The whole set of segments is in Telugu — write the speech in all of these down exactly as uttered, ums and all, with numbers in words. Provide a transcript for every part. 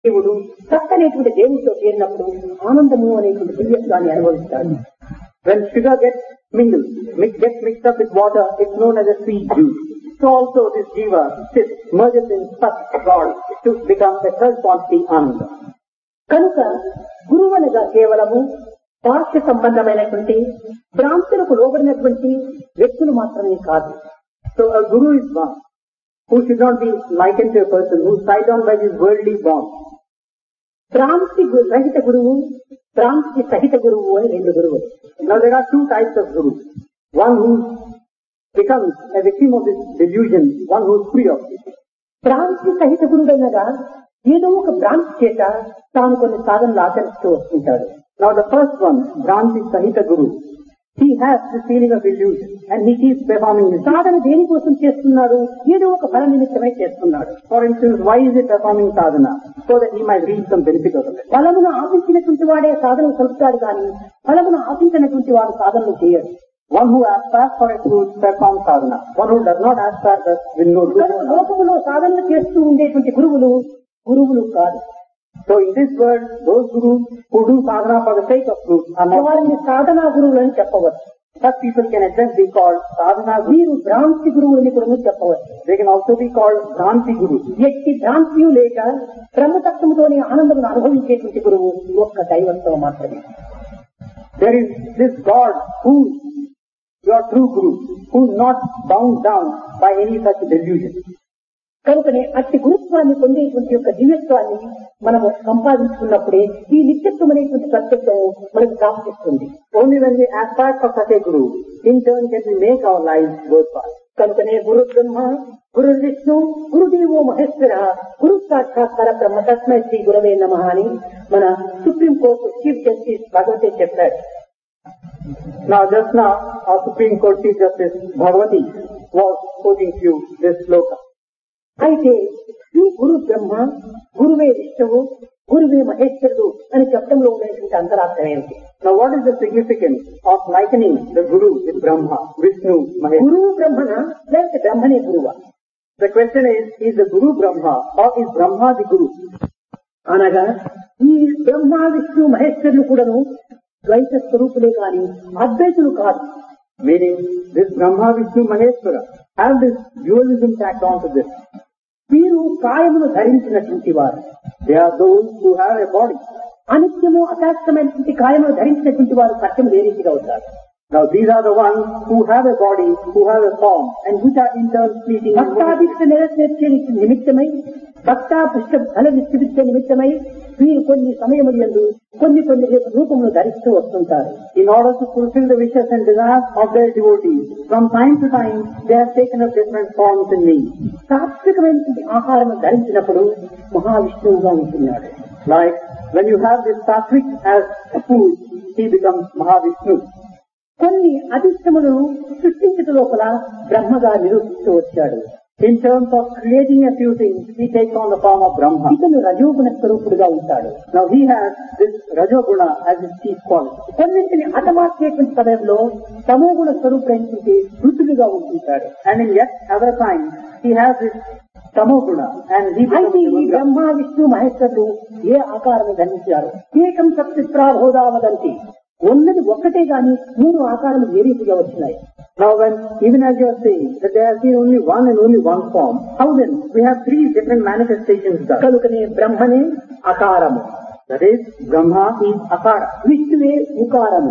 దేవుడు చక్కనేటువంటి దేవుడితో చేరినప్పుడు ఆనందము అనేటువంటి దివ్యత్వాన్ని అనుభవిస్తాడు. When sugar gets mingled, mix, gets mixed up with water, it's known as a sweet juice. So also this jiva sits, merges in such God to become a third quantity ananda. కనుక గురువు అనగా కేవలము బాహ్య సంబంధమైనటువంటి భ్రాంతులకు లోబడినటువంటి వ్యక్తులు మాత్రమే కాదు. So a guru is one who should not be likened to a person who is tied down by these worldly bonds. భ్రాంతి రహిత గురువు, భ్రాంతి సహిత గురువు అని రెండు గురువులు. Now there are two types of gurus. One who becomes a victim of this delusion, one who is free of it. భ్రాంతి సహిత గురుడనగా ఏదో ఒక భ్రాంతి చేత తాను కొన్ని సాధనలు ఆచరిస్తూ వస్తుంటాడు. Now the first one, Bhranti Sahita Guru, he has this feeling of illusion and he keeps performing his సాధన దేనికోసం చేస్తున్నాడు? ఏదో ఒక ఫల నిమిత్తమై చేస్తున్నాడు. For instance, why is he performing sadhana? So that he might reap some benefit out of it. ఫలమును ఆశించినటువంటి వాడే సాధనలు కలుపుతాడు కానీ ఫలమును ఆశించినటువంటి వాడు సాధనలు చేయడు. One who aspires for a fruit performs sadhana. One who does not aspire that will no do. లోకములో సాధనలు చేస్తూ ఉండేటువంటి గురువులు గురువులు కాదు. So in this world, those gurus who do sadhana for the sake of fruit are not. వారిని సాధనా గురువులు అని చెప్పవచ్చు. Such people can at best be called sadhana gurus. వీరు భ్రాంతి గురువు అని కూడా చెప్పవచ్చు. They can also be called Bhranti gurus. ఎట్టి భ్రాంతియు లేక బ్రహ్మతత్వముతోని ఆనందమును అనుభవించేటువంటి గురువు ఒక్క దైవంతో మాత్రమే. There is this God who your true guru, who is not bound down by any such delusion. కనుకనే అట్టి గురుత్వాన్ని పొందేటువంటి యొక్క దివ్యత్వాన్ని మనము సంపాదించుకున్నప్పుడే ఈ నిత్యత్వం అనేటువంటి సత్యత్వం మనకు ప్రాప్తిస్తుంది. Only when we aspire for such a guru, in turn can we make our lives worthwhile. కనుకనే గురు బ్రహ్మ, గురు విష్ణు, గురుదేవో మహేశ్వర, గురు సాక్షాత్కార బ్రహ్మ తస్మై శ్రీ గురవే నమః అని మన సుప్రీం కోర్టు చీఫ్ జస్టిస్ భగవతే చెప్పాడు. Now just now, our Supreme Court Chief Justice Bhagavati was quoting to you this sloka. అయితే శ్రీ గురు బ్రహ్మ, గురువే విష్ణువు, గురువే మహేశ్వరుడు అని చెప్పడంలో ఉండేటువంటి అంతరార్థం ఏమిటి? Now what is the significance of likening the Guru with Brahma, Vishnu, Maheshwara? గురువు బ్రహ్మన లేకపోతే బ్రహ్మనే గురువా? The question is, is the Guru Brahma or is Brahma the Guru? అనగా ఈ బ్రహ్మ విష్ణు మహేశ్వరులు కూడాను ద్వైత స్వరూపులే కాని అద్వైతులు కాదు. Meaning, this Brahma, Vishnu, Maheshwara have this dualism tacked onto this. వీరు కాయమును ధరించినటువంటి వారు. They are those who have a body. అనిత్యము అశాస్త్రమైనటువంటి కాయమును ధరించినటువంటి వారు సత్యం ఏ రీతిగా అవుతారు? Now these are the ones who have a body, who have a form, and which are in turn fleeting. భక్తాభిష్ట నిరస్య నిమిత్తమై, భక్తాభిష్ట ఫల విస్తృత నిమిత్తమై వీరు కొన్ని సమయములందు కొన్ని కొన్ని రూపములు ధరిస్తూ వస్తుంటారు. In order to fulfill the wishes and desires of their devotees, from time to time they have taken up different forms in me. సాత్వికమైనటువంటి ఆహారం ధరించినప్పుడు మహావిష్ణువుగా ఉంటున్నాడు. Like when you have this sattvic as a food, he becomes Mahavishnu. కొన్ని అధిష్టములను సృష్టించట లోపల బ్రహ్మగా నిరూపిస్తూ వచ్చాడు. In terms of creating a few things, he takes on the form of Brahma. ఇతను రజోగుణ స్వరూపుడుగా ఉంటాడు. Now he has this Rajoguna as his chief quality. కొన్నింటిని హతమార్చేటువంటి సమయంలో తమోగుణ స్వరూపుడైనటువంటి రుచులుగా ఉంటుంటాడు. And in yet other times, he has this Tamoguna and he becomes అయితే ఈ Devaguna. బ్రహ్మ విష్ణు మహేశ్వరుడు ఏ ఆకారం ధరించారు? ఏకం సత్ప్రాభోదావదంతి, ఉన్నది ఒక్కటే గాని మూడు ఆకారములు ఏ రీతిగా వచ్చినాయి? Now when, even as you are saying, that there has been only one and only one form, how then we have three different manifestations thus? కనుకనే బ్రహ్మనే అకారము, That is, Brahma is Akara. విష్ణువే ఉకారము,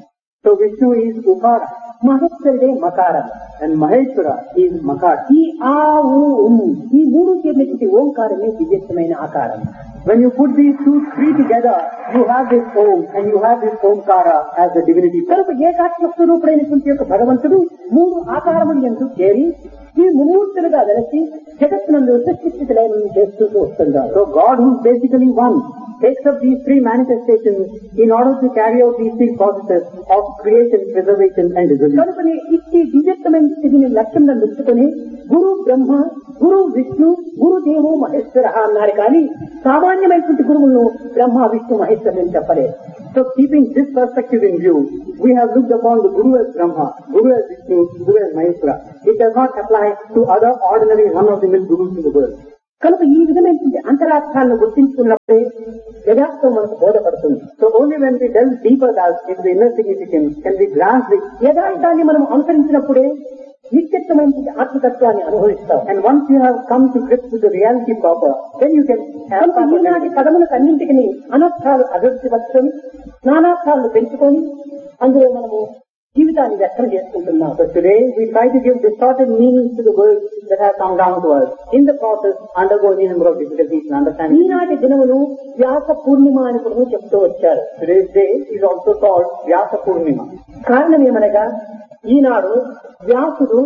So Vishnu is Ukara మహేశ్వరుడే మకారము, and Maheshwara is Makara. ఈ ఆ ఊ ఉమ్ ఈ మూడు చేరినటువంటి ఓంకారమే దివ్యమైన ఆకారం. When you put these two, three together, you have this Om and you have this Omkara as the divinity. కనుక ఏకాత్మ స్వరూపుడైనటువంటి యొక్క భగవంతుడు మూడు ఆకారములు ఎందుకు చేరి ఈ ముమ్మూర్తులుగా వెలసి జగత్తునందు సృష్టిస్థితులను చేస్తూ వస్తున్నారు. So God, who is basically one, takes up these three manifestations in order to carry out these three processes of creation, preservation and dissolution. కనుకనే ఇట్టి దివ్యత్వమైన స్థితిని లక్ష్యంగా నిలుచుకుని గురు బ్రహ్మ, గురు విష్ణు, గురుదేవో మహేశ్వర అన్నారు కానీ సామాన్యమైనటువంటి గురువులను బ్రహ్మ విష్ణు మహేశ్వరుని చెప్పలేదు. So keeping this perspective in view, we have looked upon the Guru as Brahma, Guru as Vishnu, Guru as Maheshwara. It does not apply to other ordinary run-of-the-mill gurus in the world. కనుక ఈ విధమైనటువంటి అంతరార్థాలను గుర్తించుకున్నప్పుడే యథార్థం మనకు బోధపడుతుంది. So only when we delve deeper into the inner significance can we grasp the యథార్థాన్ని మనం అనుసరించినప్పుడే నిత్యత్వమైనటువంటి ఆత్మతత్వాన్ని అనుభవిస్తాం. And once you have come to grips with the reality proper, then you can have ఈనాటి పదములకు అన్నింటికి అనర్థాలు అభివృద్ధి వచ్చి నానార్థాలను పెంచుకొని అందులో మనము జీవితాన్ని వ్యక్తం చేసుకుంటున్నాం. So today we try to give distorted meanings to the words that have come down to us. In the process, undergoing a number of difficulties in understanding. ఈనాటి దినమును వ్యాస పూర్ణిమ అని కూడా చెప్తూ వచ్చారు. Today's day is also called Vyasa Purnima. కారణం ఏమనగా ఈనాడు వ్యాసుడు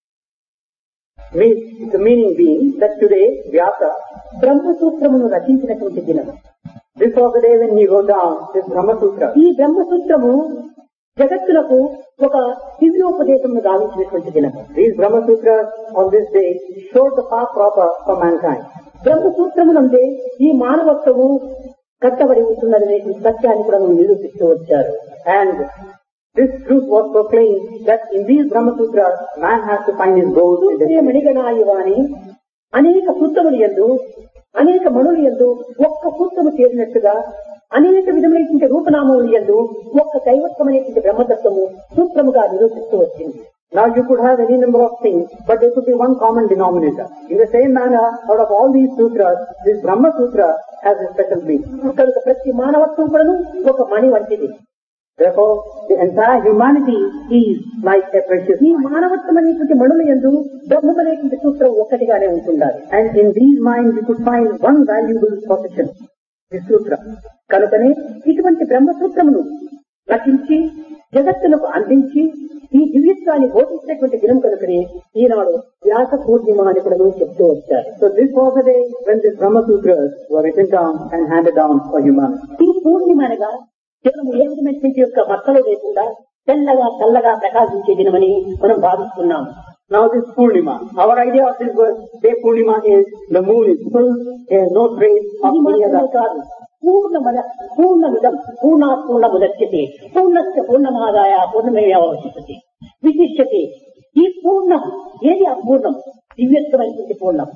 the meaning being that today Vyasa బ్రహ్మసూత్రమును రచించినటువంటి దినం. This was the day when he wrote down this Brahma Sutra. ఈ బ్రహ్మసూత్రము జగత్తులకు ఒక దివ్యోపదేశమును గావించినటువంటి దినం. These Brahma Sutras on this day showed the path proper for mankind. బ్రహ్మసూత్రమునందే ఈ మానవత్వము కట్టబడి ఉంటున్నదనే సత్యాన్ని కూడా మనం నిరూపిస్తూ వచ్చారు. And this truth was proclaimed that in these Brahma Sutras man has to find his goals in the మణిగణాయువాని అనేక సూత్రములు యందు అనేక మణులు యందు ఒక్క సూత్రము చేరినట్టుగా అనేక విధమైనటువంటి రూపనామములు యందు ఒక్క దైవత్వమైనటువంటి బ్రహ్మతత్వము సూత్రముగా నిరూపిస్తూ వచ్చింది. Now you could have any number of things, but there could be one common denominator. In the same manner, out of all these sutras, this Brahma Sutra has a special meaning. కనుక ప్రతి మానవత్వం కూడా ఒక మణి వంటిది. Therefore, the entire humanity is like a precious. ఈ మానవత్వం అనేటువంటి మణుల యందు బ్రహ్మమనేటువంటి సూత్రం ఒక్కటిగానే ఉంటుండాలి. And in these minds you could find one valuable possession, the sutra. కనుకనే ఇటువంటి బ్రహ్మసూత్రమును రచించి జగత్తులకు అందించి ఈ దివ్యత్వాన్ని బోధించినటువంటి దినం కనుకనే ఈనాడు వ్యాస పూర్ణిమ అని కూడా చెప్తూ వచ్చారు. So this was the day when the Brahma Sutras were written down and handed down for humanity. ఈ పూర్ణిమ అనగా కేవలం ఏ విధమైనటువంటి యొక్క మచ్చలు లేకుండా తెల్లగా చల్లగా ప్రకాశించే దినమని మనం భావిస్తున్నాం. Now this Purnima, our idea of this word, day Purnima is the moon is full, there is no trace of any other. కాదు పూర్ణమద పూర్ణమిదం పూర్ణాత్ పూర్ణముదచ్యతే పూర్ణస్య పూర్ణమాదాయ పూర్ణమేవావశిష్యతే విశిష్యతే. ఈ పూర్ణం ఏది అపూర్ణం? దివ్యత్వమైనటువంటి పూర్ణం.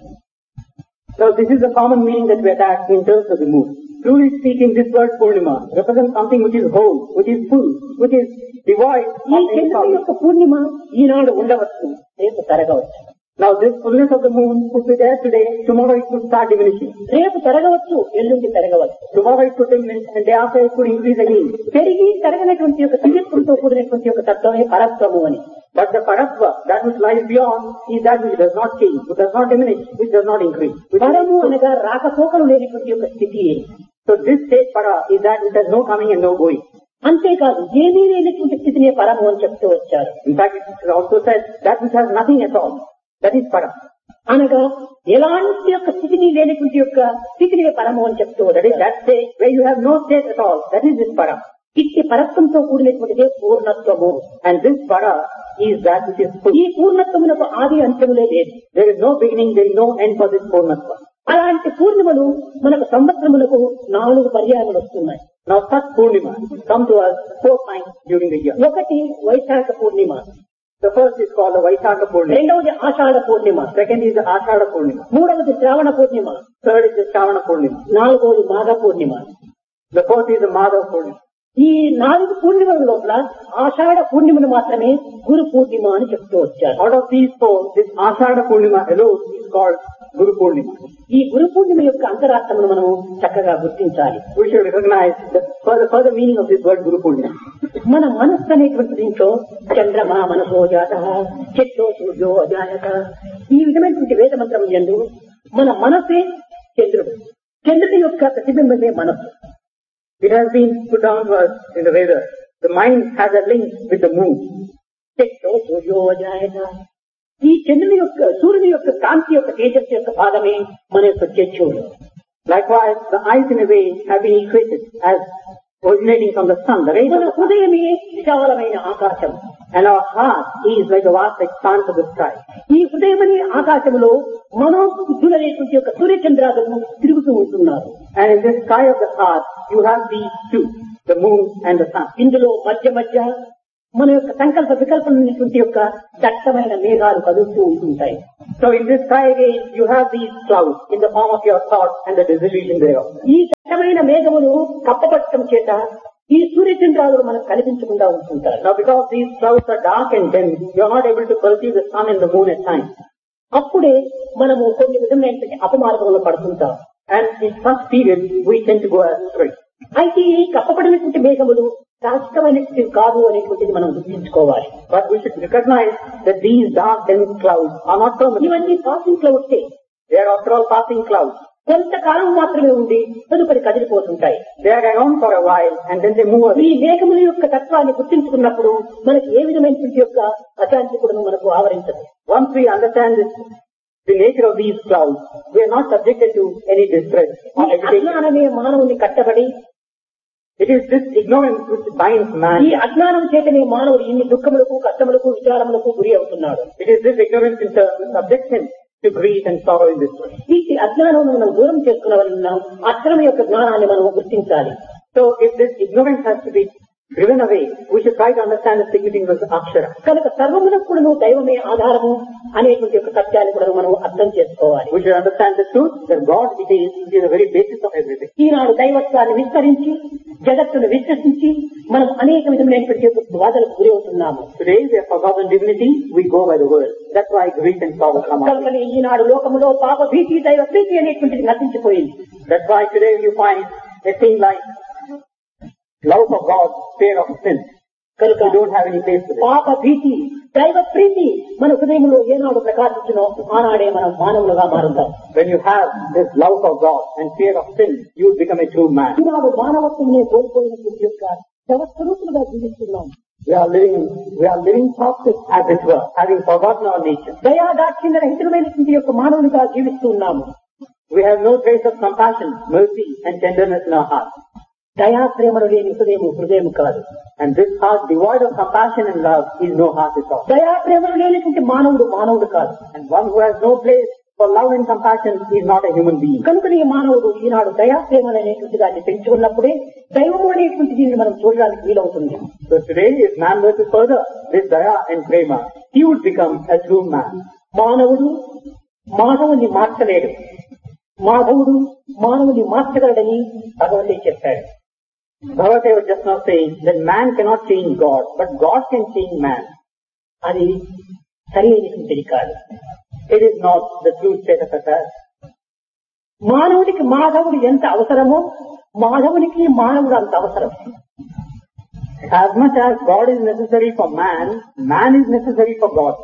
So this is the common meaning that we attach in terms of the moon. Truly speaking, this word Purnima represents something which is whole, which is full, which is devoid ఈ of any చంద్రుని sorrow. యొక్క పూర్ణిమ ఈనాడు ఉండవచ్చు, రేపు తరగవచ్చు. Now this fullness of the moon could be there today, tomorrow it could start diminishing. రేపు తరగవచ్చు, ఎల్లుండి తరగవచ్చు. Tomorrow it could diminish and day after it could increase again. పెరిగి తరగనటువంటి యొక్క దివ్యత్వంతో కూడినటువంటి యొక్క తత్వమే పరత్వము అని. But the Paratva, that which lies beyond, is that which does not change, which does not diminish, which does not increase. పరము అనగా రాకపోకలు లేనటువంటి యొక్క స్థితి. So this state Para is that which has no coming and no going. అంతేకాదు ఏమీ లేనటువంటి స్థితినే పరము అని చెప్తూ వచ్చారు. In fact, it also says that which has nothing at all. That is Para. అనగా ఎలాంటి యొక్క స్థితిని లేనటువంటి యొక్క స్థితినే పరము అని చెప్తూ That is that state where you have no state at all. That is this Para. ఇట్టి పరత్వంతో కూడినటువంటిదే పూర్ణత్వము. And this Para is that which is full. ఈ పూర్ణత్వమునకు ఆది అంతములే లేదు. There is no beginning, there is no end for this Purnatva. అలాంటి పూర్ణిమలు మనకు సంవత్సరములకు నాలుగు పర్యాయములు వస్తున్నాయి. Now such Purnima come to us four times during the year. ఒకటి వైశాఖ పూర్ణిమ, The first is called the Vaishakha Purnima. రెండవది ఆషాఢ పూర్ణిమ, Second is the Ashada Purnima. మూడవది శ్రావణ పూర్ణిమ, Third is the Shravana Purnima. నాలుగవది మాఘ పూర్ణిమ. The fourth is the Madhav Purnima. ఈ నాలుగు పూర్ణిమల లోపల ఆషాఢ పూర్ణిమను మాత్రమే గురు పూర్ణిమ అని చెప్తూ వచ్చారు. Out of these four, this Ashada Purnima alone is called Guru Purnima. ఈ గురు పూర్ణిమ యొక్క అంతరార్థమును మనం చక్కగా గుర్తించాలి. We should recognize the further, further meaning of this word Guru Purnima. మన మనస్సు అనేటువంటి దీంట్లో చంద్రమా మనసో జాత చెట్టో సూర్యో అజాయత ఈ విధమైనటువంటి వేద మంత్రం యందు మన మనసే చంద్రుడు, చంద్రుడి యొక్క ప్రతిబింబమే మనస్సు. It has been put down to us in the Vedas. The mind has a link with the moon. చెట్టో సూర్యో అజాయత ఈ చంద్రుని యొక్క సూర్యుని యొక్క కాంతి యొక్క తేజస్సు యొక్క భాగమే మన యొక్క చక్షువులు. Likewise, the eyes in a way have been equated as originating from the sun, the rays of మన the sun. హృదయమే విశాలమైన ఆకాశం. And our heart is like the vast expanse of the sky. ఈ హృదయమనే ఆకాశంలో మనోబుద్ధులనేటువంటి యొక్క సూర్యచంద్రాలను తిరుగుతూ ఉంటున్నారు. And in the sky of the heart, you have these two, the moon and the sun. ఇందులో మధ్య మధ్య మన యొక్క సంకల్ప వికల్పమైనటువంటి యొక్క దట్టమైన మేఘాలు కదులుతూ ఉంటుంటాయి. So in this sky again, you have these clouds in the form of your thoughts and the dissolution thereof. ఈ దట్టమైన మేఘములు కప్పపట్టడం చేత ఈ సూర్యచంద్రాలు మనకు కనిపించకుండా ఉంటుంటారు. Now because these clouds are dark and dense, you are not able to perceive the sun and the moon at times. అప్పుడే మనము కొన్ని విధమైనటువంటి అపమార్గంలో పడుతుంటాం. And in such periods, we tend to go astray. అయితే ఈ కప్పబడినటువంటి మేఘములు శాశ్వతమైనటువంటి కాదు అనేటువంటిది మనం గుర్తించుకోవాలి. But we should recognize that these dark dense clouds are not permanent. ఇవన్నీ passing క్లౌడ్సే. They are after all passing clouds. కొంతకాలం మాత్రమే ఉండి తదుపరి కదిలిపోతుంటాయి. They are around for a while and then they move away. ఈ మేఘముల యొక్క తత్వాన్ని గుర్తించుకున్నప్పుడు మనకి ఏ విధమైనటువంటి యొక్క అశాంతి కూడా మనకు ఆవరించదు. Once we understand this, the nature of these clouds, we are not subjected to any distress or agitation. అజ్ఞానమే మానవుని కట్టబడి, it is this ignorance which binds man. ఈ అజ్ఞానం చేతనే మానవుడు ఇన్ని దుఃఖములకు, కష్టములకు, విచారములకు గురి అవుతున్నాడు. It is this ignorance which subjects him to grief and sorrow in this way. ఈ అజ్ఞానం మనం దూరం చేసుకున్న వలన అక్షరం యొక్క జ్ఞానాన్ని మనం గుర్తించాలి. So if this ignorance has to be driven away, we should try to understand the significance of Akshara. కనుక సర్వములకు కూడా దైవమే ఆధారము అనేటువంటి ఒక సత్యాన్ని కూడా మనం అర్థం చేసుకోవాలి. We should understand the truth that God it is, it is the very basis of everything. ఈనాడు దైవత్వాన్ని విస్తరించి జగత్తును విశ్వసించి మనం అనేక విధమైనటువంటి బాధలకు గురి అవుతున్నాము. Today we have forgotten divinity, we go by the word. That's why grief and sorrow come out. కనుక ఈనాడు లోకములో పాప భీతి దైవ ప్రీతి అనేటువంటిది నశించిపోయింది. That's why today you find a thing like love of God, fear of sin. కనుక You don't have any place for it. పాప భీతి దైవ ప్రీతి మన హృదయంలో ఏనాడు ప్రకాశించునో ఆనాడే మనం మానవులుగా మారుతాం. When you have this love of God and fear of sin, you will become a true man. ఈనాడు మానవత్వమే కోల్పోయినటువంటి యొక్క శవస్వరూపులుగా జీవిస్తున్నాం. We are living, we are living toxic as it were, having forgotten our nature. దయా దాక్షిణ్య రహితమైనటువంటి యొక్క మానవులుగా జీవిస్తూ ఉన్నాము. We have no trace of compassion, mercy and tenderness in our heart. దయా ప్రేమలు లేని హృదయం హృదయం కాదు. And this heart devoid of compassion and love is no heart at all. దయా ప్రేమలు లేనటువంటి మానవుడు మానవుడు కాదు. And one who has no place for love and compassion is not a human being. కనుక ఈ మానవుడు ఈనాడు దయా ప్రేమలు అనేటువంటి దాన్ని పెంచుకున్నప్పుడే దైవము అనేటువంటి దీన్ని మనం చూడడానికి వీలవుతుంది. So today if man were to further this daya and prema, he would become a true man. మానవుడు మానవుని మార్చలేడు, మాధవుడు మానవుని మార్చగలడని భగవంతుడు చెప్పాడు. Bhagavad was just now saying that man cannot change God, but God can change man. అది సరి అయినటువంటిది కాదు. It is not the true state of affairs. మానవుడికి మాధవుడు ఎంత అవసరమో మాధవునికి మానవుడు అంత అవసరం. As much as God is necessary for man, man is necessary for God.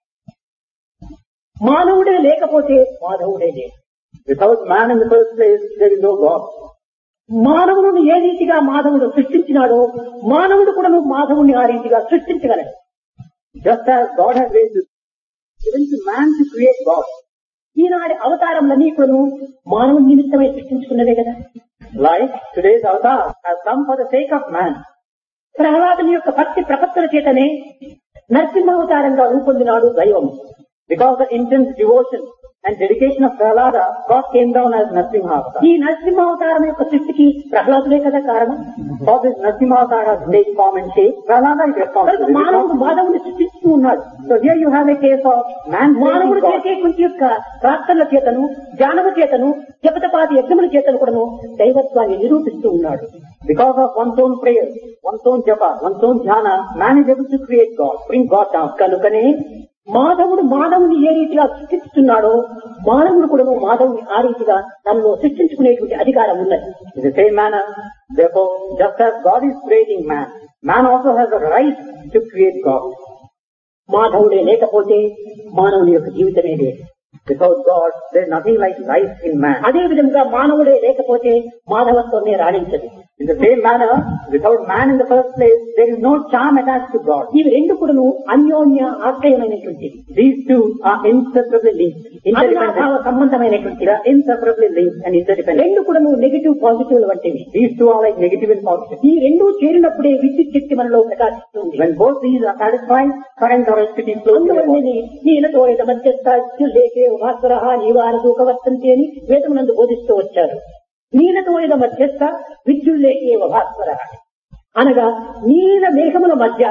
మానవుడే లేకపోతే మాధవుడే లేదు. Without man in the first place, there is no God. మానవుని ఏ రీతిగా మాధవుడు సృష్టించినాడో మానవుడు కూడా మాధవుని ఆ రీతిగా సృష్టించగలడు. Just as God has raised given to man to create God. ఈనాటి అవతారములన్నీ కూడా మానవుని నిమిత్తమై సృష్టించుకున్నదే కదా. Like today's avatar has come for the sake of man. ప్రహ్లాదుని యొక్క భక్తి ప్రపత్తుల చేతనే నరసింహావతారంగా రూపొందినాడు దైవం. Because the intense devotion and dedication of Prahlada, God came down as Narasimha avatar. ఈ నరసింహావతారం యొక్క సృష్టికి ప్రహ్లాదుడే కదా కారణం. For this Narasimha avatar has take form and shape, Prahlada is responsible. మానవుడు మాధవుని సృష్టిస్తూ ఉన్నాడు. So here you have a case of man మానవుడు creating God. చేసేటువంటి యొక్క ప్రార్థనల చేతను జ్ఞానము చేతను జపతపాది యజ్ఞముల చేతను కూడాను దైవత్వాన్ని నిరూపిస్తూ ఉన్నాడు. Because of one's own prayer, one's own japa, one's own jhana, man is able to create God, bring God down. కనుకనే మాధవుడు మానవుని ఏ రీతిగా సృష్టిస్తున్నాడో మానవుడు కూడా మాధవుని ఆ రీతిగా తనలో సృష్టించుకునేటువంటి అధికారం ఉన్నది. In the same manner, therefore, just as God is creating man, man also has a right to create God. మాధవుడే లేకపోతే మానవుని యొక్క జీవితమే లేదు. Without God, there is nothing like life in man. అదే విధంగా మానవుడే లేకపోతే మానవత్వమే రాణించదు. In the same manner, without man in the first place, there is no charm attached to God. ఇవి రెండు కూడా అన్యోన్య ఆశ్రయమైనటువంటివి. These two are inseparably linked, interdependent. అవినాభావ సంబంధమైనటువంటివి. They are inseparably linked and interdependent. రెండు కూడా నెగిటివ్ పాజిటివ్ వంటివి. These two are like negative and positive. ఈ రెండు చేరినప్పుడే విద్యుత్ శక్తి మనలో ప్రకాశిస్తుంది. When both these are satisfied, current or electricity flows through the body. నీలతో మధ్యస్థ లేకే భాస్వర నివార దూకవర్తంతి అని వేదమునందు బోధిస్తూ వచ్చారు. నీలతో మధ్యస్థ విద్యుల్లేకే భాస్వర అనగా నీల మేఘముల మధ్య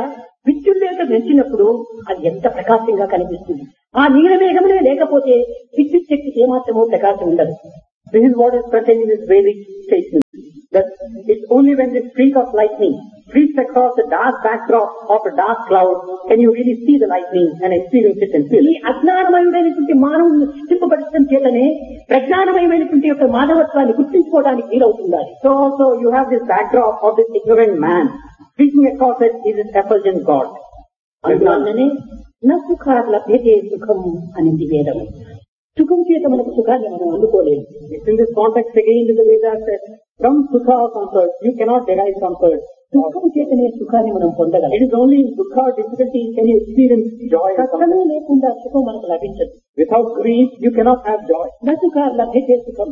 విద్యుల్లేఖ మెరిచినప్పుడు అది ఎంత ప్రకాశంగా కనిపిస్తుంది. ఆ నీల మేఘములే లేకపోతే విద్యుత్ శక్తికి ఏమాత్రమో ప్రకాశం ఉండదు. This is what is present in this Vedic statement. That it's only when this streak of lightning streaks across the dark backdrop of a dark cloud can you really see the lightning and experience it and feel ఈ it. అజ్ఞానమయుడైనటువంటి మానవుని సృష్టింపబడటం చేతనే ప్రజ్ఞానమయమైనటువంటి యొక్క మానవత్వాన్ని గుర్తించుకోవడానికి వీలవుతుంది. So also you have this backdrop of this ignorant man. Streaking across it is this effulgent God. అందువల్లనే నా సుఖార్ లభ్యతే సుఖం అనేది వేదం. సుఖం చేత మనకు సుఖాన్ని మనం అందుకోలేము. It's in this context again in the Vedas that from sukha or comfort you cannot derive comfort. దుఃఖం చేతనే సుఖాన్ని మనం పొందగలం. It is only in dukha or difficulty can you experience joy. కష్టమే లేకుండా సుఖం మనకు లభించదు. Without grief you cannot have joy. నా సుఖార్ లభ్యతే సుఖం.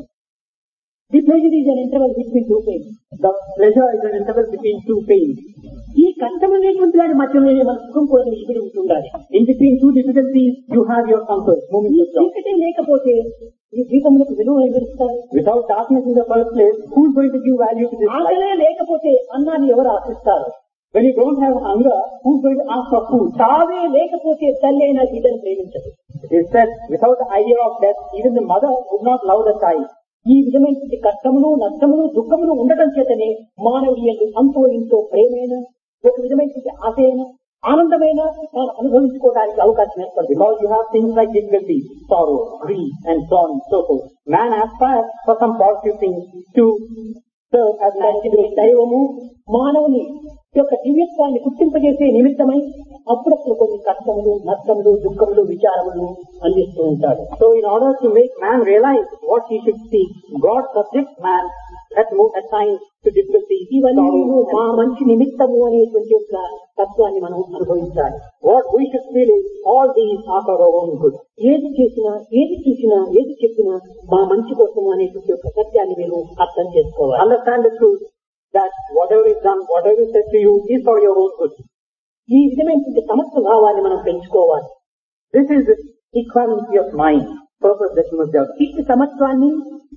The pleasure is an interval between two pains. The pleasure is an interval between two pains. ఈ కష్టమైనటువంటి వారి మధ్యలో మన సుఖం కూడా ఇక్కడ ఉంటుండాలి. In between two difficulties you have your comfort, moments of joy. చీకటే లేకపోతే ఈ దీపములకు విలువ ఎవరిస్తారు? Without darkness in the first place, who is going to give value to this light? ఆకలే లేకపోతే అన్నాన్ని ఎవరు ఆశిస్తారు? When you don't have hunger, who is going to ask for food? తావే లేకపోతే తల్లైన బిడ్డను ప్రేమించదు. It is said, without the idea of death, even the mother would not love the child. ఈ విధమైనటువంటి కష్టములు నష్టములు దుఃఖములు ఉండటం చేతనే మానవుడి యందు అంతో ఇంతో ప్రేమైన ఒక విధమైనటువంటి ఆశయన ఆనందమైన తాను అనుభవించుకోవడానికి అవకాశం ఏర్పడుతుంది. Because you have things like difficulty, sorrow, grief and so on and so forth. Man aspires for some positive things to serve as an దైవము మానవుని యొక్క దివ్యత్వాన్ని గుర్తింపజేసే నిమిత్తమై అప్పుడప్పుడు కొన్ని కష్టములు నష్టములు దుఃఖములు విచారములు అందిస్తూ ఉంటాడు. So in order to make man realize what he should seek, God subjects man at, at times to difficulty, ఇవన్నీ sorrow, మా మంచి నిమిత్తము అనేటువంటి యొక్క తత్వాన్ని మనం అనుభవించాలి. what we should feel is all these are for our own good. ఏది చేసినా ఏది చూసినా ఏది చెప్పినా మా మంచి కోసము అనేటువంటి యొక్క సత్యాన్ని మీరు అర్థం చేసుకోవాలి. Understand the truth that whatever is done, whatever is said to you is for your own good. ఈ విధమైనటువంటి సమస్త భావాన్ని మనం పెంచుకోవాలి. This is the equanimity of mind, purpose that you must have. ఇట్టి సమత్వాన్ని,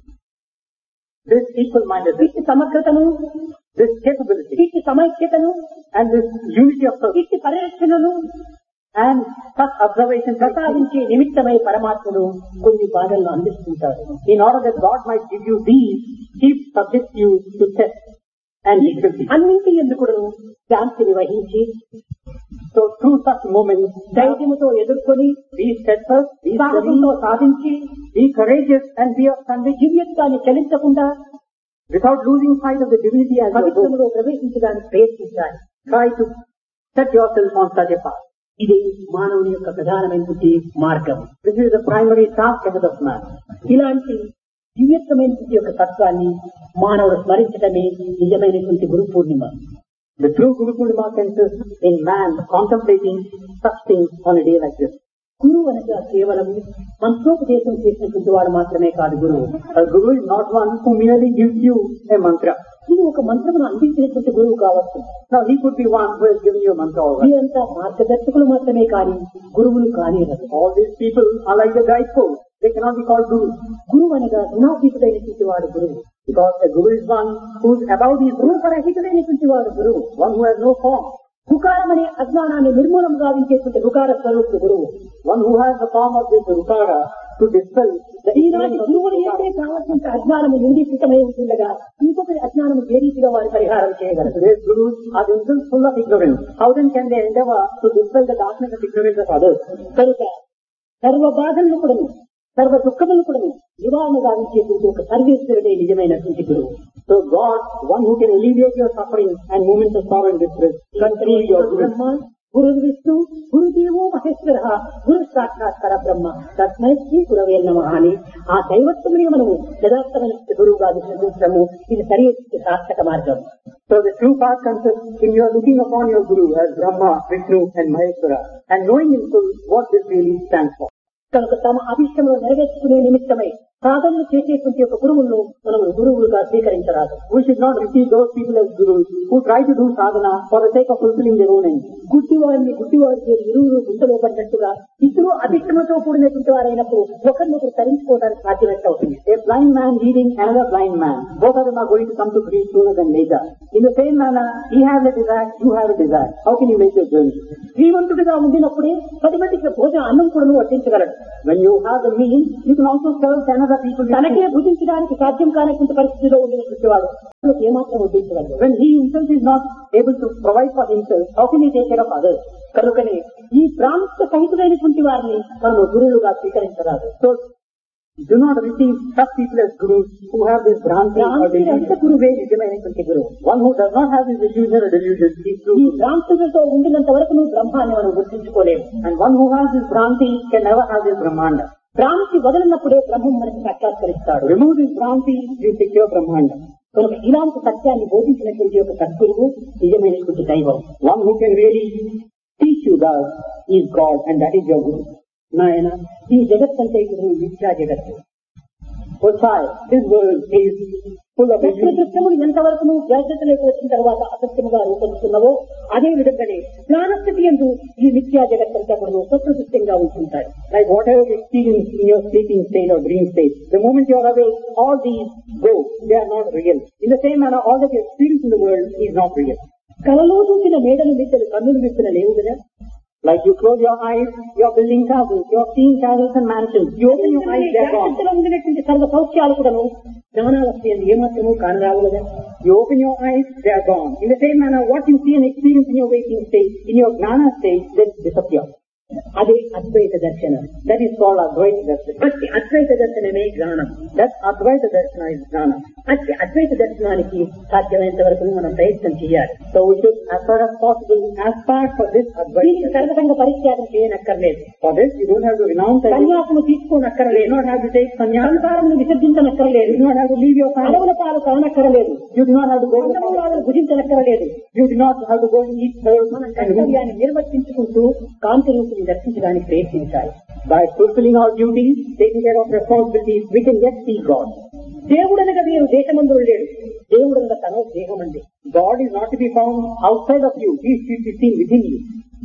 This equal-mindedness, ఇట్టి సమగ్రతను, this capability, ఇట్టి సమైక్యతను, and this unity of purpose, ఇట్టి పరిరక్షణను and such observation ప్రసాదించే నిమిత్తమై పరమాత్మను కొన్ని బాధలను అందిస్తుంటారు. in order that God might give you these, He subjects you to test and difficulty. అన్నింటి ఎందుకు శాంతిని వహించి So through such moments, ధైర్యముతో ఎదుర్కొని be steadfast, be సాహసంతో steady, సాధించి be courageous, and be of conviction దివ్యత్వాన్ని చలించకుండా without losing sight of the divinity as your goal. పవిత్రములో ప్రవేశించడానికి ప్రయత్నించాలి. Try to set yourself on such a path. ఇది మానవుని యొక్క ప్రధానమైనటువంటి మార్గం. This is the primary task ahead of man. ఇలాంటి దివ్యత్వమైనటువంటి యొక్క తత్వాన్ని మానవుడు స్మరించడమే నిజమైనటువంటి Guru Purnima. The true Guru Purnima consists in man contemplating such things on a day like this. గురువు అనగా కేవలం మంత్రోపదేశం చేసినటువంటి వాడు మాత్రమే కాదు గురువు. A guru is not one who merely gives you a mantra. ఇది ఒక మంత్రమును అందించినటువంటి గురువు కావచ్చు. Now he could be one who has given you a mantra already. వీరంతా మార్గదర్శకులు మాత్రమే కానీ గురువులు కానివ్వదు. All these people are like the guideposts. They cannot be called gurus. గురువు అనగా గుణాతీతుడైనటువంటి వాడు గురువు. Because a guru is one who is above these gurus, రూపరహితుడైనటువంటి వాడు గురువు. one who has no form, రుకారం అనే అజ్ఞానాన్ని నిర్మూలం గావించేటువంటి రుకార స్వరూపుడు గురువు. one who has the form of this rukara to dispel the ఈనాటి గురువులు ఏంటే కావాల్సిన అజ్ఞానము నిండితమై ఉంటుండగా ఇంకొకరి అజ్ఞానము ఏ రీతిగా వారి పరిహారం చేయగలరు? Today's gurus are themselves full of ignorance. How then can they endeavor to dispel the darkness and ignorance of others? కనుక సర్వ బాధలను కూడాను సర్వ దుఃఖములను కూడాను నివారణ గావించేటువంటి ఒక సర్వేశ్వరుడే నిజమైనటువంటి గురువు. So God, one who can alleviate your suffering and moments of sorrow and distress, కనుకనే బ్రహ్మ గురు విష్ణు గురుదేవో మహేశ్వర గురు సాక్షాత్ పరబ్రహ్మ తస్మై శ్రీ గురవే నమః అని ఆ దైవత్వమునే మనము యథార్థమైన గురువుగా విశ్వసించడము ఇది సరి సార్థక మార్గం. So the true path consists in your looking upon your Guru as Brahma, Vishnu and Maheshwara and knowing in full what this really stands for. కనుక తమ అభిష్టములు నెరవేర్చుకునే నిమిత్తమై సాధనలు చేసేటువంటి ఒక గురువులను మనం గురువులుగా స్వీకరించరాదు. We should not receive those people as gurus who try to do sadhana for the sake of fulfilling their own ends. గుడ్డివారిని గుడ్డివారికి ఇరువురు గుంటలో పడినట్టుగా ఇద్దరు అభిష్టమతో కూడినటువంటి వారైనప్పుడు ఒకరినొకరు తరించుకోవడానికి సాధ్యమైతే అవుతుంది. A blind man leading another blind man, both of them are going to come to grief sooner than later. In the same manner, he has a desire, you have a desire. How can you make your journey? శ్రీమంతుడిగా ఉండినప్పుడే పది మందికి భోజన అన్నం కూడా వడ్డించగలడు. When you have the means, you can also serve ten other people. తనకే భుజించడానికి సాధ్యం కానటువంటి పరిస్థితిలో ఉండినటువంటి వాడు ఏమాత్రం వడ్డించగలడు. When he himself is not able to provide for himself, how can he take care of others? కనుకనే ఈ ప్రాంత సహితులైనటువంటి వారిని మనం గురువులుగా స్వీకరించరాదు. So do not receive such people as gurus who have this భ్రాంతి or delusion. గురువే నిజమైనటువంటి గురువు. One who does not have this illusion or delusion is true. ఈ భ్రాంతులతో ఉండినంత వరకు నువ్వు బ్రహ్మాన్ని మనం గుర్తించుకోలేము. And one who has this భ్రాంతి can never have this brahmanda. భ్రాంతి వదిలినప్పుడే బ్రహ్మం మనకి సాక్షాత్కరిస్తాడు. Remove this భ్రాంతి, you secure brahmanda. కనుక ఇలాంటి సత్యాన్ని బోధించినటువంటి ఒక సద్గురువు నిజమైనటువంటి దైవం. One who can really teach you thus is God, and that is your guru. నాయన ఈ జగత్తంటే గురువు విద్యా జగత్తు. O child, this world is full of illusions. దృశ్యములు ఎంతవరకు నువ్వు జాగ్రత్తలోకి వచ్చిన తర్వాత అసత్యముగా రూపొందుతున్నావో అదే విధంగానే జ్ఞానస్థితి యందు ఈ విద్యా జగత్తంతా కూడా సత్యదృశ్యంగా ఉంటుంటాయి. Like whatever you experience in your sleeping state or dream state, the moment you are awake, all these go. They are not real. In the same manner, all that you experience in the world is not real. కలలో చూసిన మేడలు మిద్దలు కన్నులు విప్పిన లేవు కదా. Like you close your eyes, you are building castles, you are seeing castles and mansions. You open your eyes, they are gone. జాగ్రత్తలో ఉండినటువంటి సర్వ సౌఖ్యాలు కూడాను జ్ఞానాలస్యం ఏమాత్రము కానరావు కదా. You open your eyes, they are gone. In the same manner, what you see and experience in your waking state, in your gnana state, then disappear. అదే అద్వైత దర్శనం. That is called Advaita Darshana. అట్టి అద్వైత దర్శనమే జ్ఞానం. That Advaita Darshana is gnana. అట్టి అద్వైత దర్శనానికి సాధ్యమైనంత వరకు మనం ప్రయత్నం చేయాలి. So we should, as far as possible, aspire for this Advaita. దీనికి సర్వసంగ పరిత్యాగం చేయనక్కర్లేదు. For this, you don't have to renounce everything. సన్యాసము You తీసుకోనక్కర్లేదు. do not have to take sannyasa. సంసారమును విసర్జించనక్కర్లేదు. You do not have to leave your family. అడవుల పాలు కానక్కర్లేదు. You do not have to go to the forest. వాళ్ళను భుజించనక్కర్లేదు. You do not have to go and eat herbs మన and roots. కర్తవ్యాన్ని నిర్వర్తించుకుంటూ కాంతి రూపుని దర్శించడానికి ప్రయత్నించాలి. By fulfilling our duties, taking care of responsibilities, we can yet see God. దేవుడనగా మీరు దేశమందు లేడు. దేవుడనగా తన దేహం అండి. God is not to be found outside of you. He should be seen within you.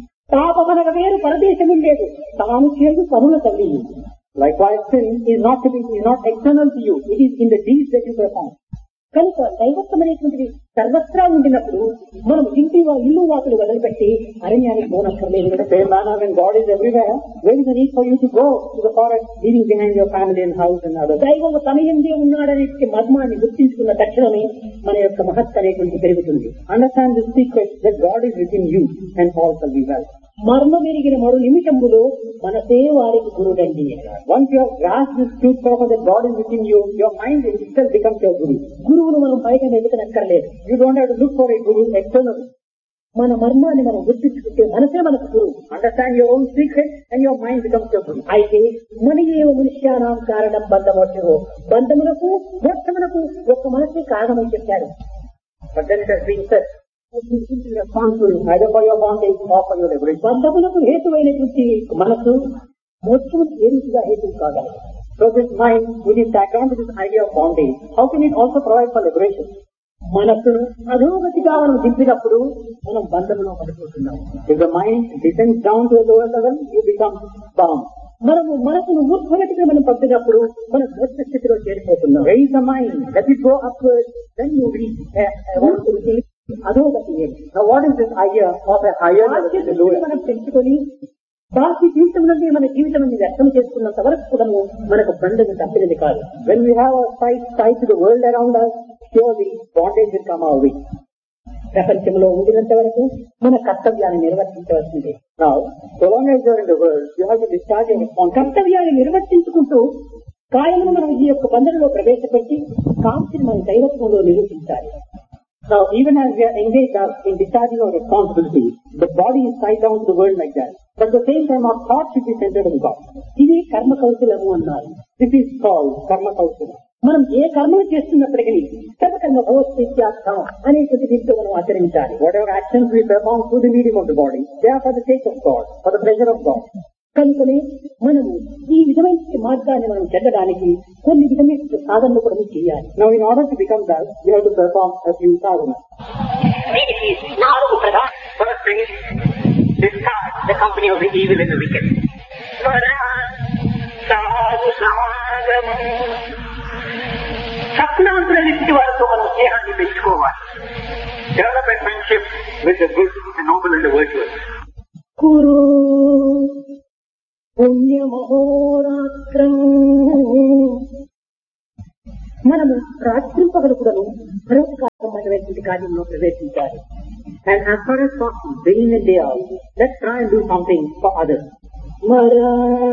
పాపమనగా వేరు పరదేశము లేదు. తాను చేదు పనుల తల్లి. Likewise, sin is not to be, is not external to you. It is in the deeds that you perform. కనుక దైవత్వం అనేటువంటిది సర్వత్రా ఉండినప్పుడు మనం ఇంటి ఇల్లు వాకులు వదిలిపెట్టి అరణ్యానికి పోనక్కర్లేదు In కదా. the same manner, when God is everywhere, where is the need for you to go to the forest, leaving behind your family and house and others? దైవం తన ఎందే ఉన్నాడనే మర్మాన్ని గుర్తించుకున్న తక్షణమే మన యొక్క మహత్ అనేటువంటి పెరుగుతుంది. Understand this secret that God is within you and all shall be well. మర్మం ఎరిగిన మరో నిమిషంలో మనసే వారికి గురుడండి. Once you have grasped this truth proper that God is within you, your mind itself becomes your guru. గురువును మనం బయట వెతుకనక్కర్లేదు. You don't have to look for a guru externally. మన మర్మాన్ని మనం గుర్తించుకుంటే మనసే మనకు గురువు. Understand your own secret and your mind becomes your guru. అయితే మన ఏ మనుష్యానాం కారణం బంధమోక్షో బంధములకు మోక్షములకు ఒక్క మనసే కారణమని చెప్పారు. But then it has been said, you should be responsible either for your bondage or for your liberation. బంధములకు హేతువైనటువంటి మనసు మోక్షములకు ఏ రీతిగా హేతువు కాగలదు. So this mind, which is tagged on to this idea of bondage, how can it also provide for liberation? మనసును అధోగతిగా మనం దింపినప్పుడు మనం బంధములో పడిపోతున్నాము. If the mind descends down to a lower level, you become bound. మనము మనసును ఊర్ధ్వగతిగా మనం పంపినప్పుడు మనం మోక్ష స్థితిలో చేరిపోతున్నాం. Raise the mind, let it go upwards, then you reach a, a, అధోగతి. Now what is this idea of a higher level to the lower? మనం పెంచుకొని బాహ్య జీవితంలోనే మన జీవితం వ్యర్థం చేసుకున్నంత వరకు కూడా మనకు బంధం తప్పినది కాదు. When we have our sight tied to the world around us, surely bondage will come our way. ప్రపంచంలో ఉండినంత వరకు మన కర్తవ్యాన్ని నిర్వర్తించవలసిందే. Now, so long as you are in the world, you have to discharge your responsibility. కర్తవ్యాన్ని నిర్వర్తించుకుంటూ కాయమును మనం ఈ యొక్క బంధంలో ప్రవేశపెట్టి కాంతిని మన దైవత్వంలో నిరూపించాలి. Now, even as we are engaged in discharging our responsibility, the body is tied down to the world like that. But at the same time, our thought should be centered on God. ఇది కర్మ కౌశలము అన్నారు. This is called karma kausala. మనం ఏ కర్మలు చేస్తున్నప్పటికీ సర్వకర్మ భగవత్ప్రీత్యార్థం అనేటువంటి దీంతో మనం ఆచరించాలి. Whatever actions we perform through the medium of the body, they are for the sake of God, for the pleasure of God. కనుకనే మనము ఈ విధమైన మార్గాన్ని మనం చెందడానికి కొన్ని విధమైన సాధనలు కూడా చేయాలి. Now in order to become that, you have to perform a few sadhanas. నాలుగు ప్రధాన first thing is discard the company of the evil and the wicked. సాధు సమాగమం సత్నాంతులన్నింటి వారితో మనం స్నేహాన్ని పెంచుకోవాలి. Develop a friendship with the good, the Nobel and the virtuous. కురు పుణ్యమహోరాత్రం మనము రాత్రింపగలు కూడాను పరోపకారమైనటువంటి కార్యంలో ప్రవేశించాలి. And as far as possible, day in and day out, let's try and do something for others. మరా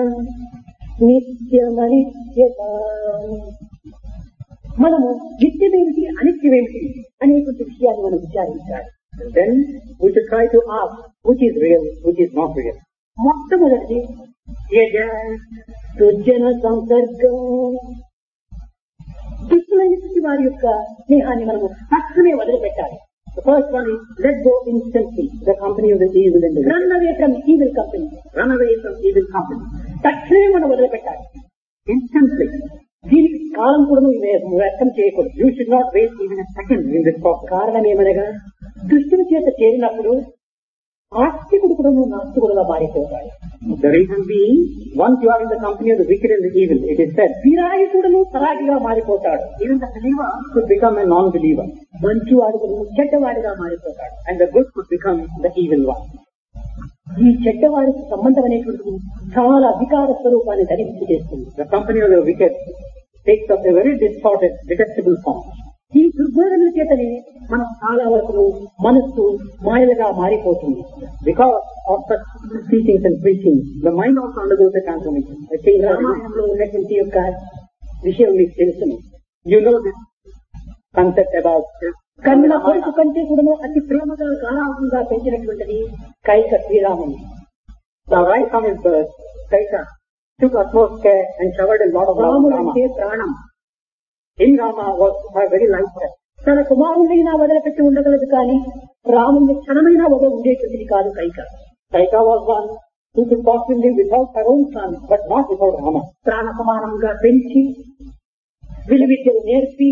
నిత్యమనిత్యత మనము నిత్యమేమిటి అనిత్యమేమిటి అనేటువంటి విషయాన్ని మనం విచారించాలి. And then we should try to ask which is real, which is not real. మొట్టమొదటి సృజన సంసర్గం దుష్టులైనటువంటి వారి యొక్క స్నేహాన్ని మనము తక్షణమే వదిలిపెట్టాలి. The first one is let go instantly the company of the evil and the wicked. Run away from evil company. Run away from evil company. తక్షణమే మనం వదిలిపెట్టాలి. Instantly. దీనికి కాలం కూడా వ్యర్థం చేయకూడదు. You should not waste even a second in this process. కారణం ఏమనగా దుష్టుల చేత చేరినప్పుడు ఆస్తికుడు కూడా నాస్తికుడుగా మారిపోతాడు. The reason being, once you are in the company of the wicked and the evil, it is said, విరాయుడును సరాగిగా మారిపోతాడు. even the believer could become a non-believer. మంచివాడు కూడా చెడ్డవాడిగా మారిపోతాడు. And the good could become the evil one. ఈ చెడ్డవాడికి సంబంధం అనేటువంటిది చాలా అధికార స్వరూపాన్ని ధరించి చేస్తుంది. The company of the wicked takes up a very distorted, detestable form. ఈ దుర్బోధనల చేతనే మనం చాలా వరకు మనస్సు మాయలుగా మారిపోతుంది. Because of such teachings and preaching, the mind also undergoes a transformation. A change. రామాయణంలో ఉన్నటువంటి యొక్క విషయం మీకు తెలుసును. You know this concept about కన్న కొడుకు కంటే కూడా అతి ప్రేమగా గాఢంగా పెంచినటువంటిది కైక శ్రీరాముని. the right from his birth, Kaika took utmost care and showered a lot of love on రాముడు Rama. అంటే ప్రాణం. In Rama was her very life breath. తన కుమారుడైనా వదిలిపెట్టి ఉండగలదు కానీ రాముని క్షణమైనా వదిలి ఉండేటువంటిది కాదు Kaika. Kaika was one who could possibly live without her own son, but not without Rama. ప్రాణ సమానంగా పెంచి విలువిద్యలు నేర్పి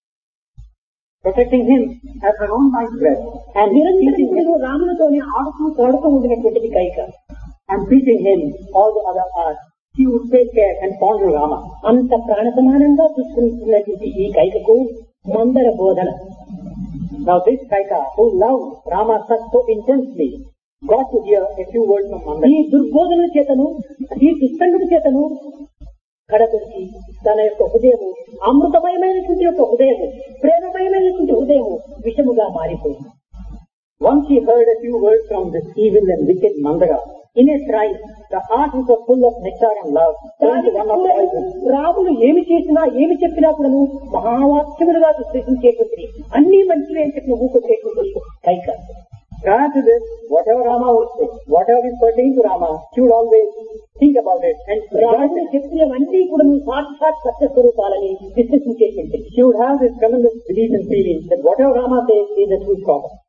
Protecting him as her own life breath and teaching him, రాములతోనే ఆడుతూ పాడుతూ ఉండినటువంటిది Kaika. and teaching him all the other arts. She would take care and fondle Rama. అంత ప్రాణ సమానంగా చూసుకుంటున్నటువంటి ఈ కైకకు మందర బోధన. Now this Kaika, who loved Rama such so intensely, got to hear a few words from ఈ Mandara. దుర్బోధన చేతను ఈ దుస్తంగుడి చేతను కడపరికి తన యొక్క హృదయము అమృతమయమైనటువంటి యొక్క హృదయము ప్రేమమయమైనటువంటి హృదయము విషముగా మారిపోయింది. Once he heard a few words from this evil and wicked Mandara, in a trice, the heart which was full of nectar and love turned to one of poison. రాముడు ఏమి చేసినా ఏమి చెప్పినా కూడాను మహావాక్యములుగా విశ్లేషించేటువంటి అన్ని మంచివే అని చెప్పిన ఊకొచ్చేటువంటి Kaika. Prior to this, whatever Rama would say, whatever is pertaining to Rama, she would always think about it and రాముడు చెప్పినవన్నీ కూడా సాక్షాత్ సత్య స్వరూపాలని విశ్లేషించేటువంటి. she would have this tremendous belief and feeling that whatever Rama says is the truth proper.